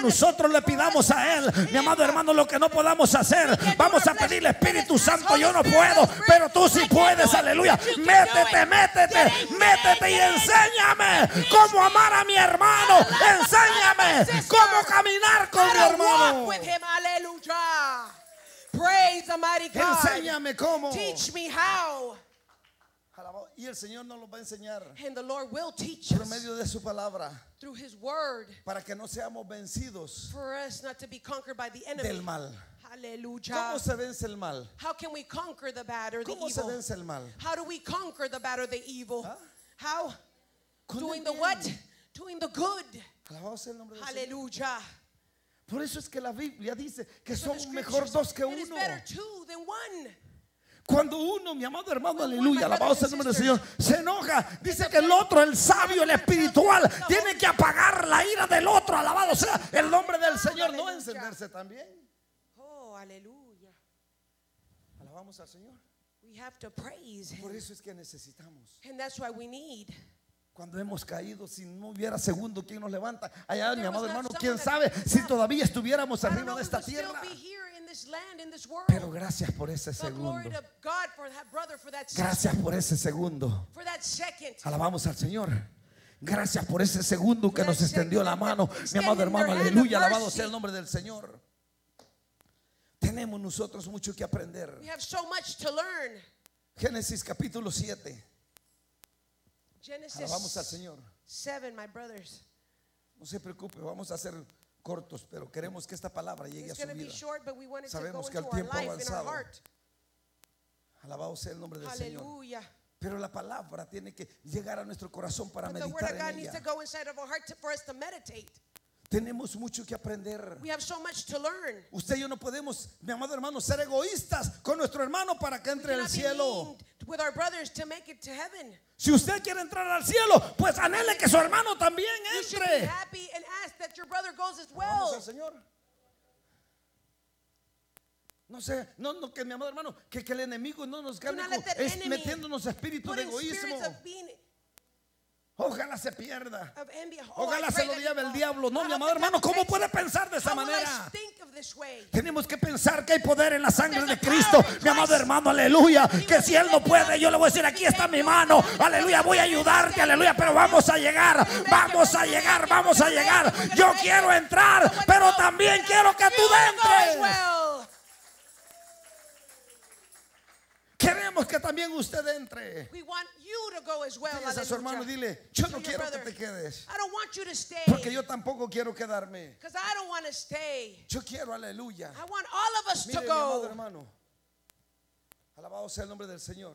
nosotros le pidamos a Él, mi amado hermano, lo que no podamos hacer. Vamos a pedirle: Espíritu Santo, yo no puedo, pero tú sí puedes, aleluya. Métete y enséñame cómo amar a mi hermano. Enséñame cómo caminar con mi hermano. Praise the mighty God. Enséñame cómo. Teach me how. Y el Señor nos lo va a enseñar And the Lord will teach por us medio de su palabra, through His word, para que no seamos vencidos for us not to be conquered by the enemy. del mal. Hallelujah. ¿Cómo se vence el mal? How can we conquer the bad or the ¿Cómo se evil? vence el mal? How do we conquer the bad or the evil? ¿Ah? How? Con Doing el the what? bien. Doing the good. Alabado sea el nombre del Señor. Hallelujah. Por eso es que la Biblia dice que So the son mejor scriptures, dos que it is uno. better two than one. Cuando uno, mi amado hermano, When aleluya, one, my alabado brothers sea el and nombre del sisters, Señor, se enoja, dice que el otro, el sabio, el espiritual, tiene que apagar la ira del otro. Alabado sea el nombre del Señor, no encenderse también. Oh, hallelujah. Alabamos al Señor. We have to praise Por Him. eso es que necesitamos. And that's why we need. Cuando hemos caído, si no hubiera segundo, ¿quién nos levanta? Allá, mi There amado was not hermano, someone quién that sabe picked us si up. todavía estuviéramos I don't arriba know de if esta we'll still tierra. be here in this land, in this world. Pero gracias por ese But glory segundo. to God for that brother, for that Gracias sister, por ese segundo. for that second. Alabamos al Señor. Gracias por ese segundo que For nos that extendió la second, mano, mi amado extending hermano, their hand aleluya, of alabado mercy. sea el nombre del Señor. Tenemos nosotros mucho que aprender. We have so much to learn. Génesis capítulo 7. Genesis Alabamos al Señor. 7, my brothers. No se preocupe, vamos a ser cortos, pero queremos que esta palabra llegue a It's su going to be vida. short, but we want it to Sabemos go que el into our tiempo ha life, in our avanzado. heart. Alabado sea el nombre del Señor. Hallelujah. Pero la palabra tiene que llegar a nuestro corazón para But the word meditar of God en needs to ella. go inside of our heart for us to meditate. Tenemos mucho que aprender. We have so much to learn. Usted y yo no podemos, mi amado hermano, ser egoístas con nuestro hermano para que entre We al cannot be cielo. mean with our brothers to make it to heaven. Si usted quiere entrar al cielo, pues anhele que su hermano también You should be entre. happy and ask that your brother goes as Vamos well. al Señor. No sé, no, que mi amado hermano, que el enemigo no nos gane not let that es enemy metiéndonos espíritu Put de in egoísmo. spirits of being Ojalá se pierda. of envy. Oh, Ojalá I se pray lo that lleve el you diablo. No, I mi hope amado the hermano, devil ¿cómo takes puede it. pensar de esa How will I manera? think of this way? Tenemos que pensar que hay poder en la sangre de There's a Cristo, power in mi amado Christ. hermano, aleluya. Que si Él no puede, yo le voy a decir: aquí está mi mano, aleluya, voy a ayudarte, aleluya. Pero vamos a llegar, vamos a llegar, vamos a llegar. Yo quiero entrar, pero también quiero que tú You wanna go as entres. well. Queremos que también usted entre. We want you to go as well. Fíjese a su hermano, Hallelujah. dile: yo no To your quiero que brother. te quedes, I don't want you to stay. porque yo tampoco quiero quedarme. Because I don't want to stay. Yo quiero, aleluya. I want all of us Mire, to mi amado go. hermano, alabado sea el nombre del Señor.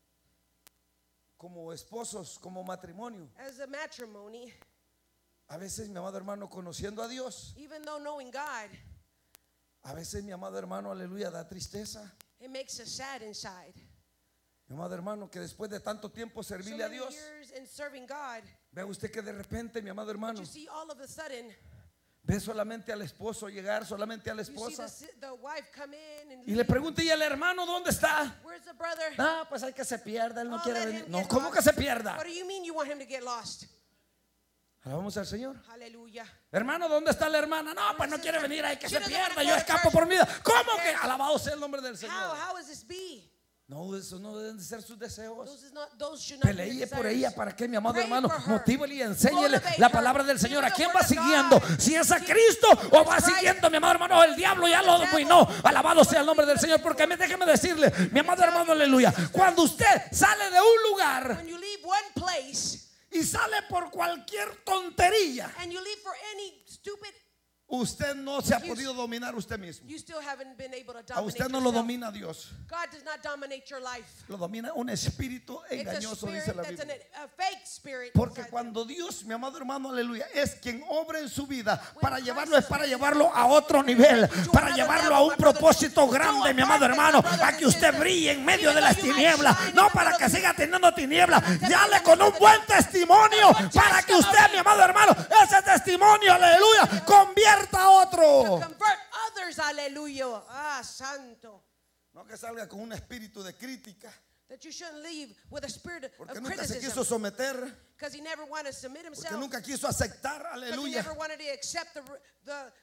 Como esposos, como matrimonio, As a matrimony, a veces, mi amado hermano, conociendo a Dios, even though knowing God, a veces, mi amado hermano, aleluya, da tristeza. it makes us sad inside. Mi amado hermano, que después de tanto tiempo So servirle a many Dios, years in serving God, vea usted que de repente, mi amado hermano, you see all of a sudden, ve solamente al esposo llegar, solamente a la you see esposa, the wife come in and y le leave. pregunta: ¿y el hermano dónde está? Where's the brother? Ah, pues hay que se pierda, él no Oh, quiere let venir. him No, get ¿cómo lost. que se pierda? What do you mean you want him to get lost? Alabamos al Señor. Hallelujah. Hermano, ¿dónde está la hermana? No, pues no quiere venir, hay que She se doesn't wanna pierda, go yo to escapo church. por mi vida. ¿Cómo que? Alabado sea el nombre del Señor. How is this be? No, eso no deben de ser sus deseos. Those should not be Pelee your por desires. ella para que, mi amado Pray hermano, for her. motívele y enséñele Motivate la her. palabra del Señor. Give ¿A the quién word va of siguiendo? God. Si es a Cristo o va siguiendo, mi amado hermano, el diablo ya lo dominó. Alabado sea el nombre del Señor. Porque déjeme decirle, mi amado hermano, aleluya, cuando usted sale de un lugar When you leave one place y sale por cualquier tontería, and you leave for any stupid, usted no se ha podido dominar usted mismo. you still haven't been able to A dominate usted no lo yourself. domina Dios, God does not dominate your life. lo domina un espíritu It's a engañoso, dice spirit la that's Biblia. a fake spirit. Porque inside them. cuando Dios, mi amado hermano, aleluya, es quien obra en su vida para llevarlo, es para llevarlo a otro nivel, para llevarlo a un propósito grande, mi amado hermano, a que usted brille en medio de las tinieblas, no para que siga teniendo tinieblas. Dale con un buen testimonio para que usted, mi amado hermano, ese testimonio, aleluya, convierta a otro. Convert others, hallelujah. Ah, santo. No que salga con un espíritu de crítica, That you shouldn't leave with a spirit porque of nunca se quiso criticism. someter, Because he never wanted to submit porque himself. nunca quiso aceptar, Because he aleluya, never wanted to accept